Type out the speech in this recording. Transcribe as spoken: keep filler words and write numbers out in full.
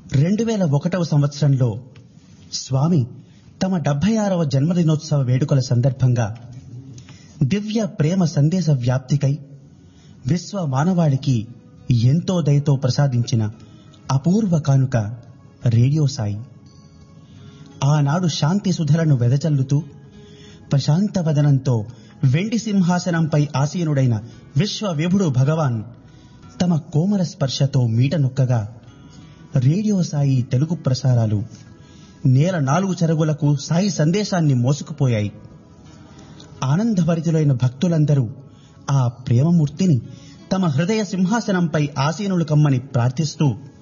రెండు వేల ఒకటవ సంవత్సరంలో స్వామి తమ డెబ్బై ఆరవ జన్మదినోత్సవ వేడుకల సందర్భంగా దివ్య ప్రేమ సందేశ వ్యాప్తికై విశ్వ మానవాళికి ఎంతో దయతో ప్రసాదించిన అపూర్వ కానుక రేడియో సాయి. ఆనాడు శాంతి సుధలను వెదజల్లుతూ ప్రశాంత వదనంతో వెండి సింహాసనంపై ఆసీనుడైన విశ్వ విభుడు భగవాన్ తమ కోమల స్పర్శతో మీట నొక్కగా రేడియో సాయి తెలుగు ప్రసారాలు నేల నాలుగు చెరగులకు సాయి సందేశాన్ని మోసుకుపోయాయి. ఆనందభరితులైన భక్తులందరూ ఆ ప్రేమమూర్తిని తమ హృదయ సింహాసనంపై ఆసీనులు కమ్మని ప్రార్థిస్తూ